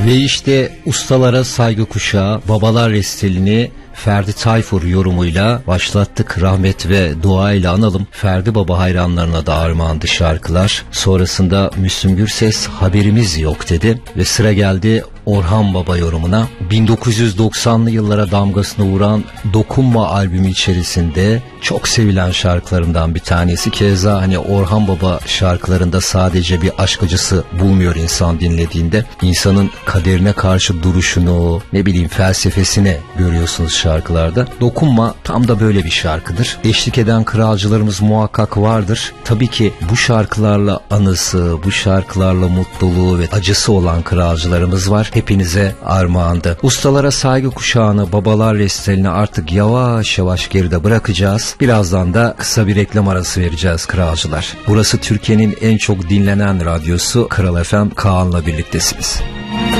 Ve işte ustalara saygı kuşağı Babalar Restelini Ferdi Tayfur yorumuyla başlattık. Rahmet ve dua ile analım. Ferdi Baba hayranlarına da armağandı şarkılar. Sonrasında Müslüm Gürses haberimiz yok dedi ve sıra geldi Orhan Baba yorumuna. 1990'lı yıllara damgasını vuran Dokunma albümü içerisinde çok sevilen şarkılarından bir tanesi. Keza hani Orhan Baba şarkılarında sadece bir aşk acısı bulmuyor insan dinlediğinde. İnsanın kaderine karşı duruşunu, ne bileyim felsefesini görüyorsunuz şarkılarda. Dokunma tam da böyle bir şarkıdır. Eşlik eden kralcılarımız muhakkak vardır. Tabii ki bu şarkılarla anısı, bu şarkılarla mutluluğu ve acısı olan kralcılarımız var. Hepinize armağandı. Ustalara saygı kuşağını, Babalar Restelini artık yavaş yavaş geride bırakacağız. Birazdan da kısa bir reklam arası vereceğiz kralcılar. Burası Türkiye'nin en çok dinlenen radyosu Kral FM, Kaan'la birliktesiniz.